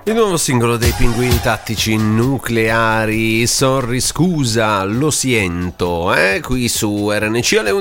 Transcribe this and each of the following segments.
Il nuovo singolo dei Pinguini Tattici Nucleari, Sorry Scusa, lo siento, qui su RNC alle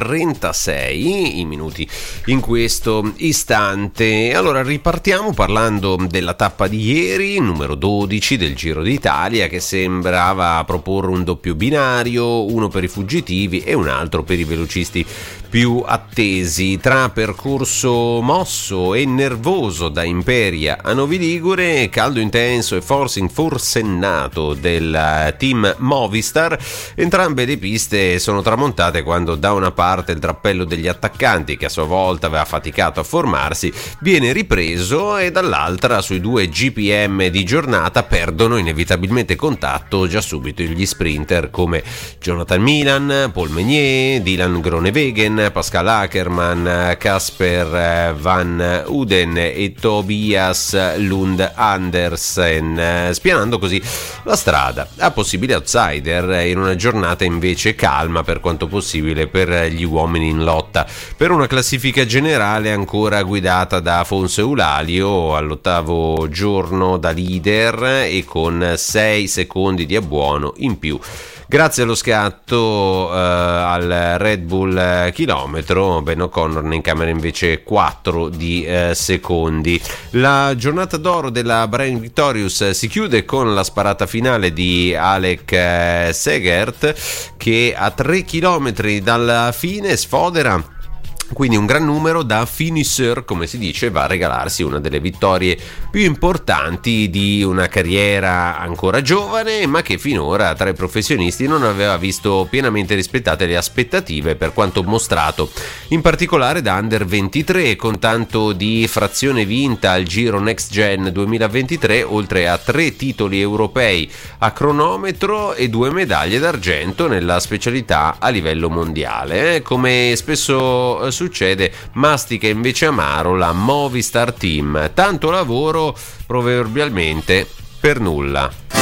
11.36, i minuti in questo istante. Allora ripartiamo parlando della tappa di ieri, numero 12 del Giro d'Italia, che sembrava proporre un doppio binario, uno per i fuggitivi e un altro per i velocisti più attesi. Tra percorso mosso e nervoso da Imperia a Novi Ligure, caldo intenso e forsennato del team Movistar, entrambe le piste sono tramontate quando da una parte il drappello degli attaccanti, che a sua volta aveva faticato a formarsi, viene ripreso, e dall'altra sui due GPM di giornata perdono inevitabilmente contatto già subito gli sprinter come Jonathan Milan, Paul Meunier, Dylan Groenewegen, Pascal Ackermann, Casper Van Uden e Tobias Lund Andersen, spianando così la strada a possibili outsider in una giornata invece calma per quanto possibile per gli uomini in lotta per una classifica generale ancora guidata da Afonso Eulalio all'8° giorno da leader e con 6 secondi di abbuono in più. Grazie allo scatto al Red Bull chilometro, Ben O'Connor ne incamera invece 4 di secondi. La giornata d'oro della Bahrain Victorious si chiude con la sparata finale di Alec Segert, che a 3 chilometri dalla fine sfodera quindi un gran numero da finisher, come si dice, va a regalarsi una delle vittorie più importanti di una carriera ancora giovane, ma che finora tra i professionisti non aveva visto pienamente rispettate le aspettative per quanto mostrato, in particolare da Under 23, con tanto di frazione vinta al Giro Next Gen 2023, oltre a 3 titoli europei a cronometro e 2 medaglie d'argento nella specialità a livello mondiale. Come spesso succede, mastica invece amaro la Movistar Team, tanto lavoro proverbialmente per nulla.